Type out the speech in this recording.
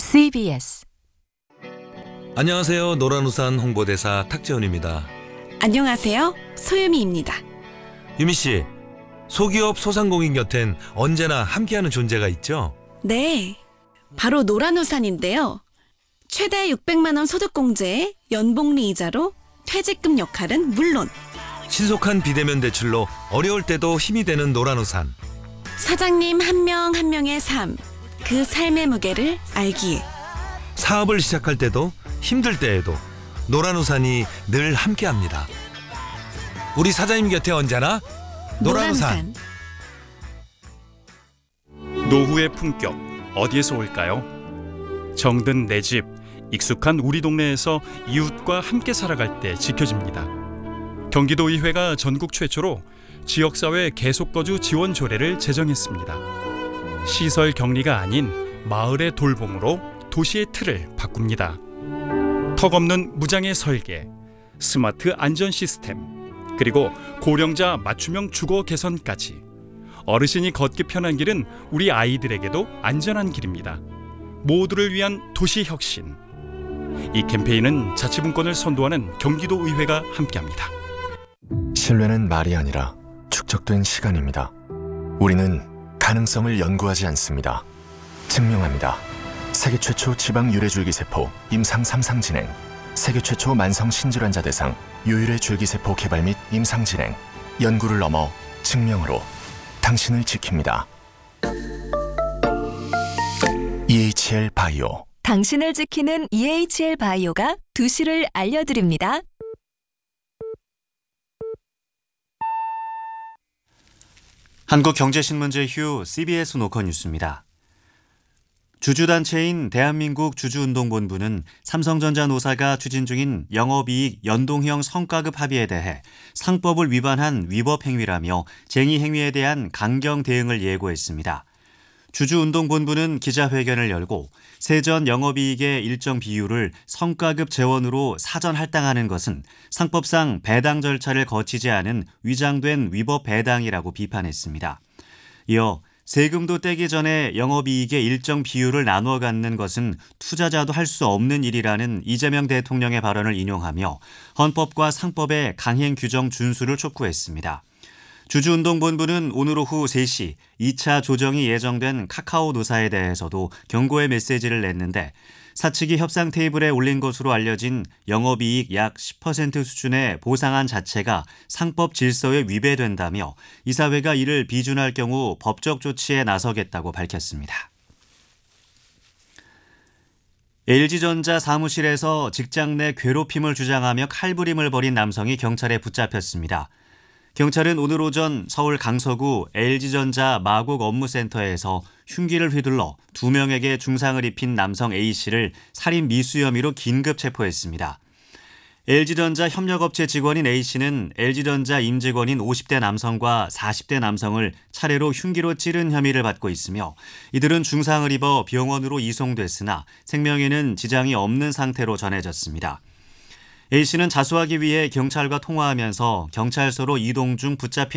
CBS. 안녕하세요. 노란우산 홍보대사 탁재훈입니다. 안녕하세요. 소유미입니다. 유미 씨, 소기업 소상공인 곁엔 언제나 함께하는 존재가 있죠? 네, 바로 노란우산인데요. 최대 600만 원 소득공제에 연복리 이자로 퇴직금 역할은 물론 신속한 비대면 대출로 어려울 때도 힘이 되는 노란우산. 사장님 한 명 한 명의 삶, 그 삶의 무게를 알기에 사업을 시작할 때도 힘들 때에도 노란우산이 늘 함께합니다. 우리 사장님 곁에 언제나 노란우산. 노후의 품격 어디에서 올까요? 정든 내 집, 익숙한 우리 동네에서 이웃과 함께 살아갈 때 지켜집니다. 경기도의회가 전국 최초로 지역사회 계속거주 지원 조례를 제정했습니다. 시설 격리가 아닌 마을의 돌봄으로 도시의 틀을 바꿉니다. 턱없는 무장의 설계, 스마트 안전 시스템, 그리고 고령자 맞춤형 주거 개선까지 어르신이 걷기 편한 길은 우리 아이들에게도 안전한 길입니다. 모두를 위한 도시 혁신. 이 캠페인은 자치분권을 선도하는 경기도의회가 함께합니다. 신뢰는 말이 아니라 축적된 시간입니다. 우리는 가능성을 연구하지 않습니다. 증명합니다. 세계 최초 지방 유래줄기세포 임상 3상 진행, 세계 최초 만성 신질환자 대상 유일의 줄기세포 개발 및 임상 진행, 연구를 넘어 증명으로 당신을 지킵니다. EHL 바이오. 당신을 지키는 EHL 바이오가 두시를 알려드립니다. 한국경제신문제 휴 CBS 노컷 뉴스입니다. 주주단체인 대한민국 주주운동본부는 삼성전자 노사가 추진 중인 영업이익 연동형 성과급 합의에 대해 상법을 위반한 위법 행위라며 쟁의 행위에 대한 강경 대응을 예고했습니다. 주주운동본부는 기자회견을 열고 세전 영업이익의 일정 비율을 성과급 재원으로 사전 할당하는 것은 상법상 배당 절차를 거치지 않은 위장된 위법 배당이라고 비판했습니다. 이어 세금도 떼기 전에 영업이익의 일정 비율을 나누어 갖는 것은 투자자도 할 수 없는 일이라는 이재명 대통령의 발언을 인용하며 헌법과 상법의 강행 규정 준수를 촉구했습니다. 주주운동본부는 오늘 오후 3시 2차 조정이 예정된 카카오 노사에 대해서도 경고의 메시지를 냈는데 사측이 협상 테이블에 올린 것으로 알려진 영업이익 약 10% 수준의 보상안 자체가 상법 질서에 위배된다며 이사회가 이를 비준할 경우 법적 조치에 나서겠다고 밝혔습니다. LG전자 사무실에서 직장 내 괴롭힘을 주장하며 칼부림을 벌인 남성이 경찰에 붙잡혔습니다. 경찰은 오늘 오전 서울 강서구 LG전자 마곡 업무센터에서 흉기를 휘둘러 2명에게 중상을 입힌 남성 A씨를 살인 미수 혐의로 긴급 체포했습니다. LG전자 협력업체 직원인 A씨는 LG전자 임직원인 50대 남성과 40대 남성을 차례로 흉기로 찌른 혐의를 받고 있으며 이들은 중상을 입어 병원으로 이송됐으나 생명에는 지장이 없는 상태로 전해졌습니다. A씨는 자수하기 위해 경찰과 통화하면서 경찰서로 이동 중 붙잡힌